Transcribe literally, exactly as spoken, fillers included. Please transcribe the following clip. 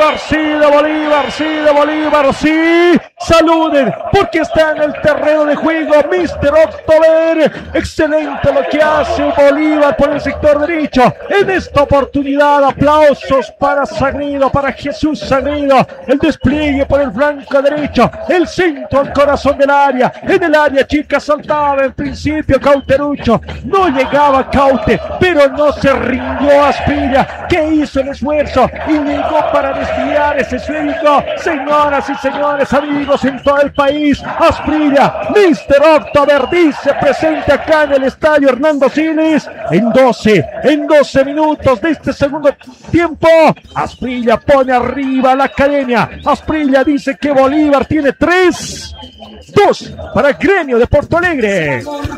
Bolívar, sí de Bolívar, sí de Bolívar, sí. Saluden, porque está en el terreno de juego míster October. Excelente lo que hace Bolívar por el sector derecho. En esta oportunidad, aplausos para Sagredo, para Jesús Sagredo. El despliegue por el flanco derecho, el centro al corazón del área. En el área chica saltaba en principio Cauterucho. No llegaba Caute, pero no se rindió Asprilla, que hizo el esfuerzo y llegó para desviar ese esférico. Señoras y señores, amigos en todo el país, Asprilla, míster October dice presente acá en el estadio Hernando Siles. En doce, en doce minutos de este segundo tiempo, Asprilla pone arriba a la academia. Asprilla dice que Bolívar tiene tres, dos para el Gremio de Porto Alegre.